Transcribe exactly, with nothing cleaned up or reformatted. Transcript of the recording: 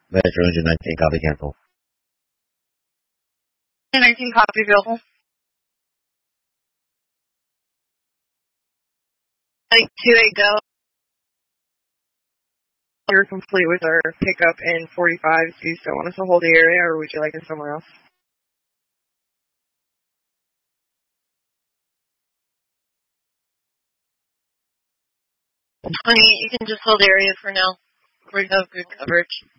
Metro Engine nineteen, copy, cancel. nineteen, copy, available. Like two eight go. You're complete with our pickup in forty-five. Do you still want us to hold the area, or would you like it somewhere else? Honey, you can just hold the area for now. We have good coverage.